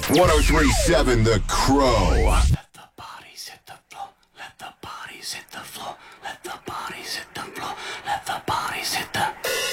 1037 The Crow. Let the bodies hit the floor. Let the bodies hit the floor. Let the